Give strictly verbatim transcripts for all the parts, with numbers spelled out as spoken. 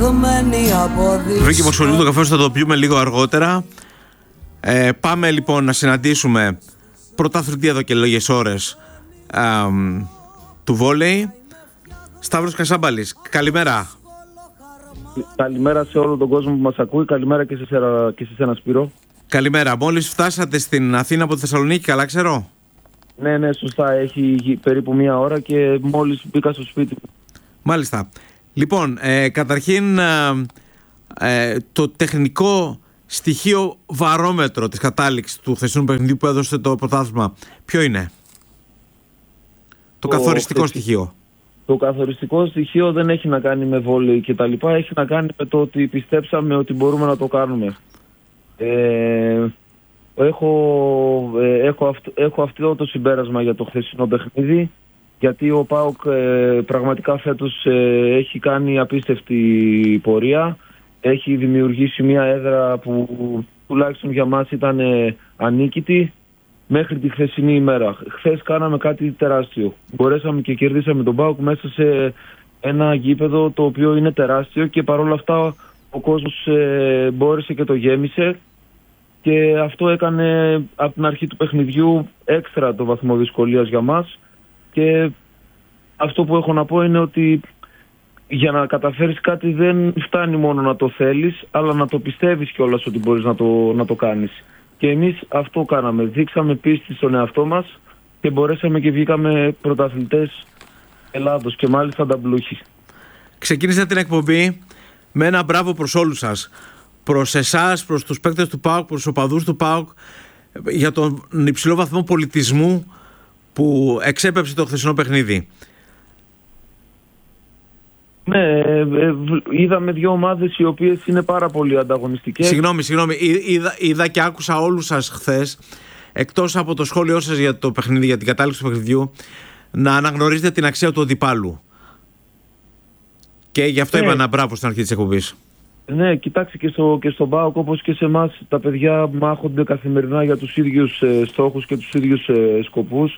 Βρήκε Μοσχολίου, το καφέ θα το πιούμε λίγο αργότερα. ε, Πάμε λοιπόν να συναντήσουμε πρωταθλητή εδώ και λίγες ώρες ε, του βόλεϊ, Σταύρος Κασάμπαλης. Καλημέρα. Καλημέρα σε όλο τον κόσμο που μας ακούει. Καλημέρα και σε σένα, και σε σένα Σπύρο. Καλημέρα. Μόλις φτάσατε στην Αθήνα από τη Θεσσαλονίκη, καλά ξέρω? Ναι, ναι, σωστά. Έχει περίπου μία ώρα και μόλις μπήκα στο σπίτι. Μάλιστα. Λοιπόν, ε, καταρχήν ε, ε, το τεχνικό στοιχείο βαρόμετρο της κατάληξης του χθεσινού παιχνιδιού που έδωσε το πρωτάθλημα, ποιο είναι? Το, το καθοριστικό χθεσι... στοιχείο. Το καθοριστικό στοιχείο δεν έχει να κάνει με βόλεϊ και τα λοιπά. Έχει να κάνει με το ότι πιστέψαμε ότι μπορούμε να το κάνουμε. Ε, έχω, ε, έχω, αυ, έχω αυτό το συμπέρασμα για το χθεσινό παιχνίδι, γιατί ο ΠΑΟΚ ε, πραγματικά φέτος ε, έχει κάνει απίστευτη πορεία. Έχει δημιουργήσει μια έδρα που τουλάχιστον για μας ήταν ε, ανίκητη μέχρι τη χθεσινή ημέρα. Χθες κάναμε κάτι τεράστιο. Μπορέσαμε και κερδίσαμε τον ΠΑΟΚ μέσα σε ένα γήπεδο το οποίο είναι τεράστιο και παρόλα αυτά ο κόσμος ε, μπόρεσε και το γέμισε και αυτό έκανε από την αρχή του παιχνιδιού έξτρα το βαθμό δυσκολίας για μας. Και αυτό που έχω να πω είναι ότι για να καταφέρεις κάτι δεν φτάνει μόνο να το θέλεις, αλλά να το πιστεύεις κιόλας ότι μπορείς να το, να το κάνεις. Και εμείς αυτό κάναμε. Δείξαμε πίστη στον εαυτό μας και μπορέσαμε και βγήκαμε πρωταθλητές Ελλάδος και μάλιστα ταμπλούχοι. Ξεκίνησα την εκπομπή με ένα μπράβο προς όλους σας. Προς εσάς, προς τους παίκτες του ΠΑΟΚ, προς τους οπαδούς του ΠΑΟΚ, για τον υψηλό βαθμό πολιτισμού που εξέπεψε το χθεσινό παιχνίδι. Ναι, ε, ε, είδαμε δύο ομάδες οι οποίες είναι πάρα πολύ ανταγωνιστικές. Συγγνώμη, συγγνώμη. Είδα, είδα και άκουσα όλους σας χθες, εκτός από το σχόλιο σας για το παιχνίδι, για την κατάληξη του παιχνιδιού, να αναγνωρίζετε την αξία του αντιπάλου. Και γι' αυτό ναι. είπα ένα μπράβο στην αρχή της εκπομπής. Ναι, κοιτάξτε, και, στο, και στον ΠΑΟΚ όπως και σε εμάς τα παιδιά μάχονται καθημερινά για τους ίδιους ε, στόχους και τους ίδιους ε, σκοπούς.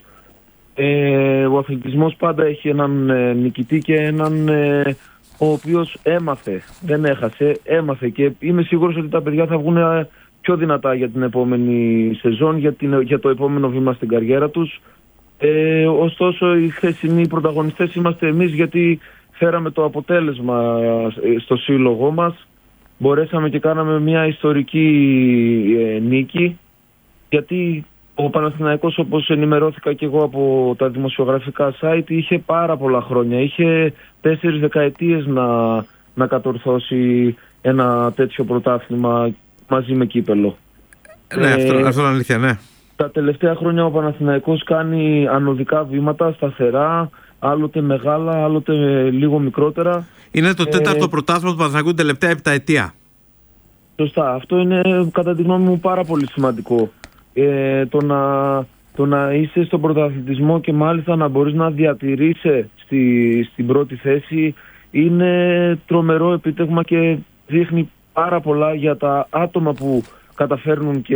Ε, ο αθλητισμός πάντα έχει έναν ε, νικητή και έναν ε, ο οποίος έμαθε, δεν έχασε, έμαθε και είμαι σίγουρος ότι τα παιδιά θα βγουν ε, πιο δυνατά για την επόμενη σεζόν, για, την, για το επόμενο βήμα στην καριέρα τους. Ε, ωστόσο οι χθεσινοί πρωταγωνιστές είμαστε εμείς, γιατί φέραμε το αποτέλεσμα ε, στο σύλλογό μας. Μπορέσαμε και κάναμε μια ιστορική ε, νίκη, γιατί ο Παναθηναϊκός, όπως ενημερώθηκα και εγώ από τα δημοσιογραφικά site, είχε πάρα πολλά χρόνια. Είχε τέσσερις δεκαετίες να, να κατορθώσει ένα τέτοιο πρωτάθλημα μαζί με κύπελο. Ναι, ε, αυτό, αυτό είναι αλήθεια, ναι. Τα τελευταία χρόνια ο Παναθηναϊκός κάνει ανωδικά βήματα, σταθερά, άλλοτε μεγάλα, άλλοτε λίγο μικρότερα. Είναι το τέταρτο ε, πρωτάθλημα του Παναθηναϊκού την τελευταία επταετία. Σωστά. Αυτό είναι κατά τη γνώμη μου πάρα πολύ σημαντικό. Ε, το, να, το να είσαι στον πρωταθλητισμό και μάλιστα να μπορείς να διατηρείσαι στη, στην πρώτη θέση είναι τρομερό επίτευγμα και δείχνει πάρα πολλά για τα άτομα που καταφέρνουν και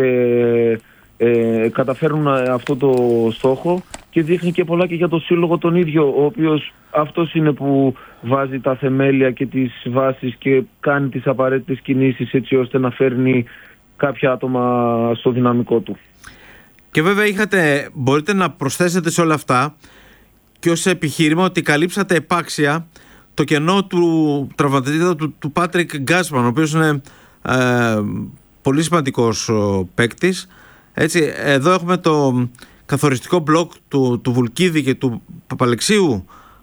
ε, καταφέρνουν αυτό το στόχο, και δείχνει και πολλά και για το σύλλογο τον ίδιο, ο οποίος αυτός είναι που βάζει τα θεμέλια και τις βάσεις και κάνει τις απαραίτητες κινήσεις έτσι ώστε να φέρνει κάποια άτομα στο δυναμικό του. Και βέβαια είχατε, μπορείτε να προσθέσετε σε όλα αυτά και ως επιχείρημα ότι καλύψατε επάξια το κενό του τραυματιτήτα του, του Πάτρικ Γκάσμαν, ο οποίος είναι ε, πολύ σημαντικός παίκτης. Έτσι, εδώ έχουμε το καθοριστικό μπλοκ του, του Βουλκίδη και του Παπαλεξίου.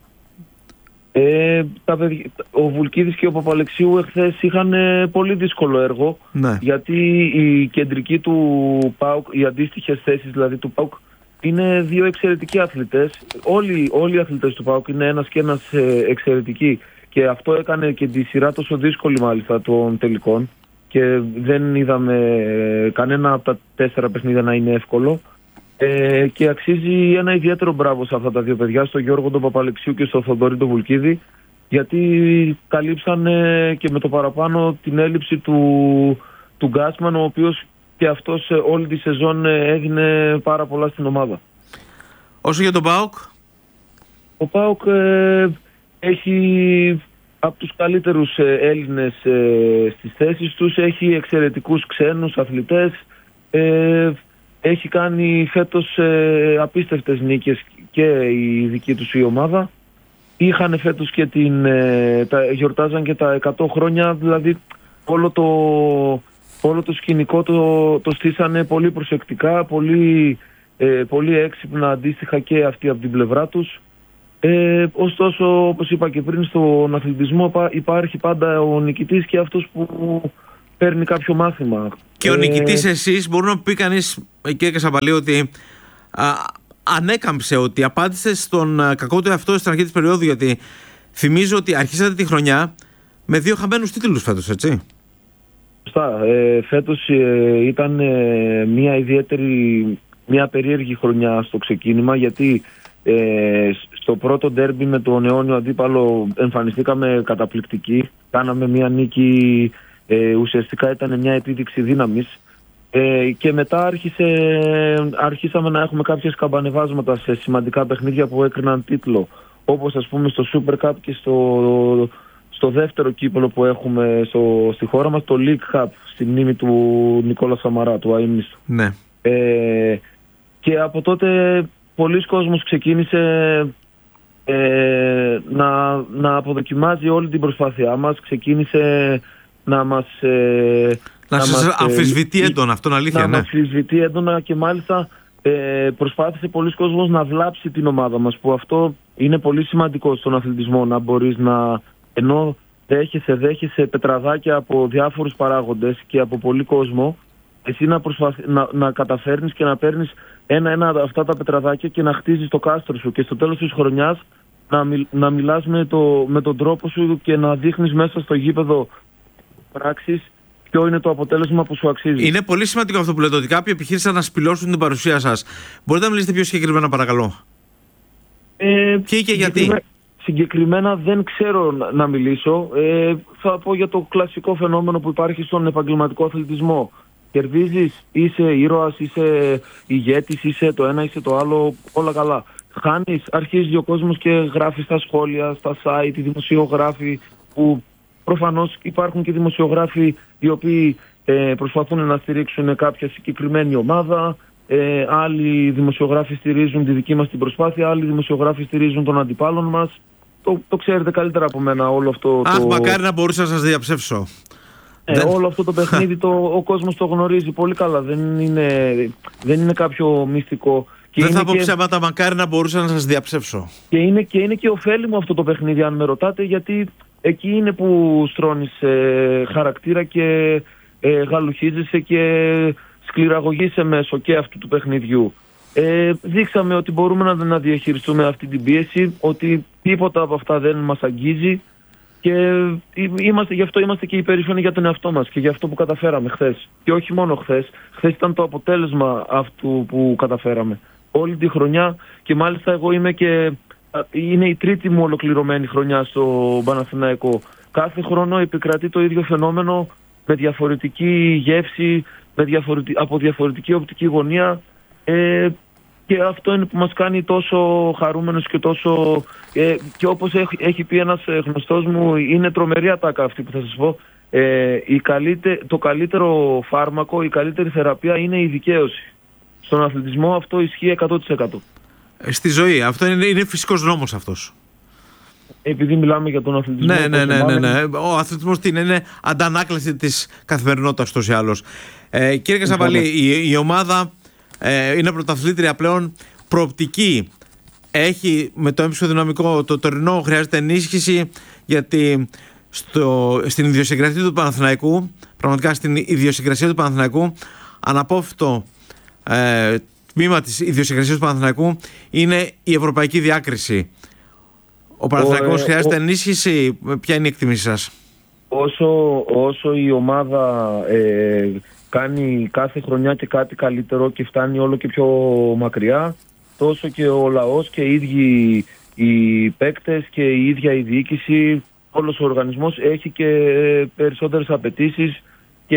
Ε, τα παιδι... Ο Βουλκίδης και ο Παπαλεξίου εχθές είχαν ε, πολύ δύσκολο έργο, ναι. Γιατί η κεντρική του ΠΑΟΚ, οι αντίστοιχες θέσεις δηλαδή του ΠΑΟΚ, είναι δύο εξαιρετικοί αθλητές. Όλοι, όλοι οι αθλητές του ΠΑΟΚ είναι ένας και ένας ε, εξαιρετικοί, και αυτό έκανε και τη σειρά τόσο δύσκολη μάλιστα των τελικών, και δεν είδαμε ε, κανένα από τα τέσσερα παιχνίδια να είναι εύκολο. Ε, και αξίζει ένα ιδιαίτερο μπράβο σε αυτά τα δύο παιδιά, στον Γιώργο τον Παπαλεξίου και στον Θοδωρή τον Βουλκίδη, γιατί καλύψαν ε, και με το παραπάνω την έλλειψη του, του Γκάσμαν, ο οποίος και αυτός ε, όλη τη σεζόν ε, έδινε πάρα πολλά στην ομάδα. Όσο για τον ΠΑΟΚ? Ο ΠΑΟΚ ε, έχει από τους καλύτερους ε, Έλληνες ε, στις θέσεις τους, έχει εξαιρετικούς ξένους αθλητές, ε, έχει κάνει φέτος ε, απίστευτες νίκες και η δική τους η ομάδα. Είχαν φέτος και την, ε, τα, γιορτάζαν και τα εκατό χρόνια, δηλαδή όλο το, όλο το σκηνικό το, το στήσανε πολύ προσεκτικά, πολύ, ε, πολύ έξυπνα αντίστοιχα και αυτοί από την πλευρά τους. Ε, ωστόσο, όπως είπα και πριν, στον αθλητισμό υπάρχει πάντα ο νικητής και αυτός που παίρνει κάποιο μάθημα. Και ο νικητής εσείς, μπορεί να πει κανείς, κύριε Κασαμπαλή, ότι α, ανέκαμψε, ότι απάντησε στον κακό του εαυτό στην αρχή της περίοδου, γιατί θυμίζω ότι αρχίσατε τη χρονιά με δύο χαμένους τίτλους φέτος, έτσι. Σωστά. Ε, φέτος ε, ήταν ε, μια ιδιαίτερη, μια περίεργη χρονιά στο ξεκίνημα, γιατί ε, στο πρώτο ντέρμπι με τον αιώνιο αντίπαλο εμφανιστήκαμε καταπληκτικοί. Κάναμε μια νίκη, ε, ουσιαστικά ήταν μια επίδειξη δύναμης. Ε, και μετά άρχισε, άρχισαμε να έχουμε κάποιες καμπανεβάσματα σε σημαντικά παιχνίδια που έκριναν τίτλο. Όπως ας πούμε στο Super Cup και στο, στο δεύτερο κύπελλο που έχουμε στο, στη χώρα μας, το League Cup, στη μνήμη του Νικόλα Σαμαρά, του αείμνηστου. Ναι. Ε, και από τότε πολλοί κόσμος ξεκίνησε ε, να, να αποδοκιμάζει όλη την προσπάθειά μας, ξεκίνησε να μας... Ε, να, να σας μας, αμφισβητεί ε, έντονα, αυτό είναι αλήθεια, να ναι. Να αμφισβητεί έντονα και μάλιστα ε, προσπάθησε πολλοί κόσμος να βλάψει την ομάδα μας, που αυτό είναι πολύ σημαντικό στον αθλητισμό, να μπορείς να, ενώ δέχεσαι, δέχεσαι πετραδάκια από διάφορους παράγοντες και από πολύ κόσμο, εσύ να, προσπαθ, να, να καταφέρνεις και να παίρνεις ένα-ένα αυτά τα πετραδάκια και να χτίζεις το κάστρο σου και στο τέλος της χρονιάς να, μιλ, να μιλάς με, το, με τον τρόπο σου και να δείχνεις μέσα στο γήπεδο πράξεις ποιο είναι το αποτέλεσμα που σου αξίζει. Είναι πολύ σημαντικό αυτό που λέτε, ότι κάποιοι επιχείρησαν να σπηλώσουν την παρουσία σας. Μπορείτε να μιλήσετε πιο συγκεκριμένα, παρακαλώ? Ε, και και γιατί? Συγκεκριμένα δεν ξέρω να, να μιλήσω. Ε, θα πω για το κλασικό φαινόμενο που υπάρχει στον επαγγελματικό αθλητισμό. Κερδίζεις, είσαι ήρωας, είσαι ηγέτης, είσαι το ένα, είσαι το άλλο, όλα καλά. Χάνεις, αρχίζει ο κόσμος και γράφει στα σχόλια, στα site, οι δημοσιογράφοι, που προφανώς υπάρχουν και δημοσιογράφοι οι οποίοι ε, προσπαθούν να στηρίξουν κάποια συγκεκριμένη ομάδα, ε, άλλοι δημοσιογράφοι στηρίζουν τη δική μας την προσπάθεια, άλλοι δημοσιογράφοι στηρίζουν τον αντιπάλων μας. Το, το ξέρετε καλύτερα από μένα όλο αυτό. Αχ, το... μακάρι να μπορούσα να σας διαψεύσω. Ε, δεν... Όλο αυτό το παιχνίδι το, ο κόσμος το γνωρίζει πολύ καλά. Δεν είναι, δεν είναι κάποιο μυστικό. Και δεν θα πω και... ψέματα, μακάρι να μπορούσα να σας διαψεύσω. Και είναι και, είναι και ωφέλιμο αυτό το παιχνίδι, αν με ρωτάτε, γιατί εκεί είναι που στρώνεις ε, χαρακτήρα και ε, γαλουχίζεσαι και σκληραγωγείσαι μέσω και αυτού του παιχνιδιού. Ε, δείξαμε ότι μπορούμε να, να διαχειριστούμε αυτή την πίεση, ότι τίποτα από αυτά δεν μας αγγίζει και είμαστε, γι' αυτό είμαστε και υπερήφανοι για τον εαυτό μας και για αυτό που καταφέραμε χθες. Και όχι μόνο χθες, χθες ήταν το αποτέλεσμα αυτού που καταφέραμε όλη τη χρονιά και μάλιστα εγώ είμαι και... Είναι η τρίτη μου ολοκληρωμένη χρονιά στο Παναθηναϊκό. Κάθε χρόνο επικρατεί το ίδιο φαινόμενο με διαφορετική γεύση, με διαφορετι... από διαφορετική οπτική γωνία ε, και αυτό είναι που μας κάνει τόσο χαρούμενος και τόσο... Ε, και όπως έχει, έχει πει ένας γνωστός μου, είναι τρομερή ατάκα αυτή που θα σας πω. Ε, η καλύτε... Το καλύτερο φάρμακο, η καλύτερη θεραπεία είναι η δικαίωση. Στον αθλητισμό αυτό ισχύει εκατό τοις εκατό. Στη ζωή. Αυτό είναι, είναι φυσικός νόμος αυτός. Επειδή μιλάμε για τον αθλητισμό. Ναι, ναι, ναι, ναι, ναι. Ο αθλητισμός τι είναι, είναι αντανάκλαση της καθημερινότητας τόσο ή άλλως. Ε, κύριε Κασαμπαλή, η, η ομάδα ε, είναι πρωταθλήτρια πλέον, προοπτική. Έχει με το έμψυχο δυναμικό το τωρινό, χρειάζεται ενίσχυση, γιατί στο, στην ιδιοσυγκρασία του Παναθηναϊκού, πραγματικά στην ιδιοσυγκρασία του Παναθηναϊκού, αναπόφευκτο ε, τμήμα της ιδιοσυγκρασίας του Παναθηναϊκού είναι η ευρωπαϊκή διάκριση. Ο Παναθηναϊκός ε, χρειάζεται ο... ενίσχυση. Ποια είναι η εκτίμηση σας? Όσο, όσο η ομάδα ε, κάνει κάθε χρονιά και κάτι καλύτερο και φτάνει όλο και πιο μακριά, τόσο και ο λαός και οι ίδιοι οι παίκτες και η ίδια η διοίκηση, όλος ο οργανισμός έχει και περισσότερες απαιτήσεις και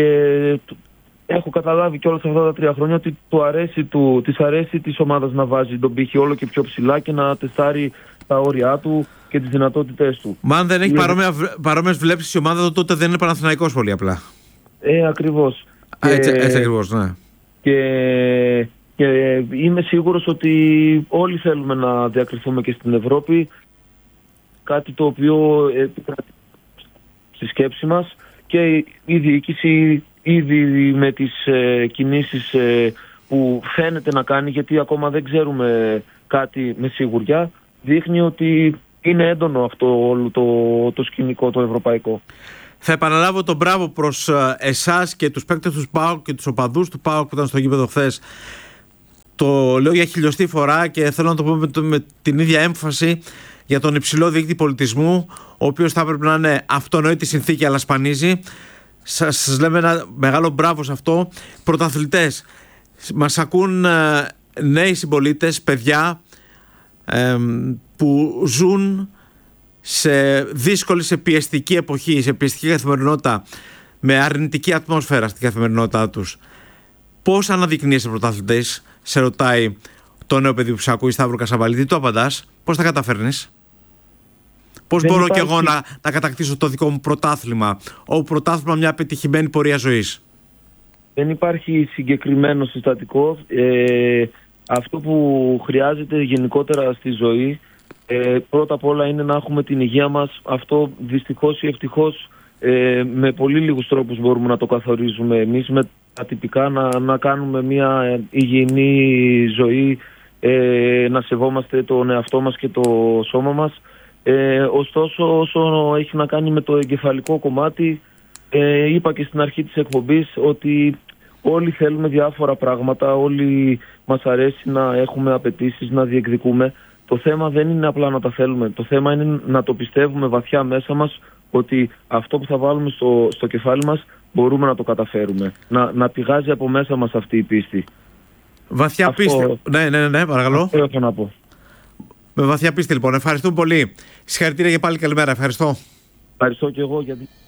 έχω καταλάβει και όλα αυτά τα τρία χρόνια ότι του αρέσει του, της αρέσει της ομάδας να βάζει τον πύχη όλο και πιο ψηλά και να τεστάρει τα όρια του και τις δυνατότητές του. Μα αν δεν έχει Είναι... παρόμοιες βλέψεις η ομάδα, τότε δεν είναι Παναθηναϊκός πολύ απλά. Ε, ακριβώς. Α, έτσι, έτσι ακριβώς, ναι. Και, και είμαι σίγουρος ότι όλοι θέλουμε να διακριθούμε και στην Ευρώπη, κάτι το οποίο επικρατεί στη σκέψη μας, και η διοίκηση ήδη με τις ε, κινήσεις ε, που φαίνεται να κάνει, γιατί ακόμα δεν ξέρουμε κάτι με σιγουριά, δείχνει ότι είναι έντονο αυτό όλο το, το σκηνικό το ευρωπαϊκό. Θα επαναλάβω τον μπράβο προς εσάς και τους παίκτες του ΠΑΟΚ και τους οπαδούς του ΠΑΟΚ που ήταν στο γήπεδο χθες. Το λέω για χιλιοστή φορά και θέλω να το πω με, το, με την ίδια έμφαση για τον υψηλό δείκτη πολιτισμού, ο οποίος θα έπρεπε να είναι αυτονόητη συνθήκη αλλά σπανίζει. Σας, σας λέμε ένα μεγάλο μπράβο σε αυτό. Πρωταθλητές, μας ακούν ε, νέοι συμπολίτες, παιδιά ε, που ζουν σε δύσκολη, σε πιεστική εποχή, σε πιεστική καθημερινότητα, με αρνητική ατμόσφαιρα στην καθημερινότητά τους. Πώς αναδεικνύεσαι πρωταθλητές, σε ρωτάει το νέο παιδί που σε ακούει, Σταύρο Κασαβαλή. Τι το απαντάς, πώς τα καταφέρνεις? Πώς Δεν μπορώ υπάρχει... κι εγώ να, να κατακτήσω το δικό μου πρωτάθλημα, όπου πρωτάθλημα μια πετυχημένη πορεία ζωής? Δεν υπάρχει συγκεκριμένο συστατικό. Ε, αυτό που χρειάζεται γενικότερα στη ζωή, ε, πρώτα απ' όλα είναι να έχουμε την υγεία μας. Αυτό δυστυχώς ή ευτυχώς ε, με πολύ λίγους τρόπους μπορούμε να το καθορίζουμε εμείς, με τα τυπικά να, να κάνουμε μια υγιεινή ζωή, ε, να σεβόμαστε τον εαυτό μας και το σώμα μας. Ε, ωστόσο, όσο έχει να κάνει με το εγκεφαλικό κομμάτι, ε, είπα και στην αρχή της εκπομπής ότι όλοι θέλουμε διάφορα πράγματα, όλοι μας αρέσει να έχουμε απαιτήσεις, να διεκδικούμε. Το θέμα δεν είναι απλά να τα θέλουμε, το θέμα είναι να το πιστεύουμε βαθιά μέσα μας ότι αυτό που θα βάλουμε στο, στο κεφάλι μας μπορούμε να το καταφέρουμε. Να, να πηγάζει από μέσα μας αυτή η πίστη. Βαθιά αυτό... πίστη. Ναι, ναι, ναι, παρακαλώ. Αυτό έχω να πω. Με βαθιά πίστη λοιπόν. Ευχαριστούμε πολύ. Συγχαρητήρια και πάλι καλημέρα. Ευχαριστώ. Ευχαριστώ και εγώ γιατί...